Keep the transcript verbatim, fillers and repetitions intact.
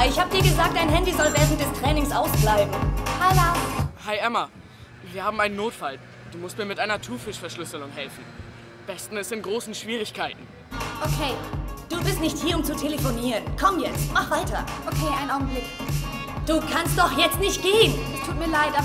Emma, ich hab dir gesagt, dein Handy soll während des Trainings ausbleiben. Hi, Lars. Hi Emma, wir haben einen Notfall. Du musst mir mit einer Two-Fish-Verschlüsselung helfen. Besten ist in großen Schwierigkeiten. Okay, Du bist nicht hier, um zu telefonieren. Komm jetzt, mach weiter. okay, einen Augenblick. Du kannst doch jetzt nicht gehen. Es tut mir leid,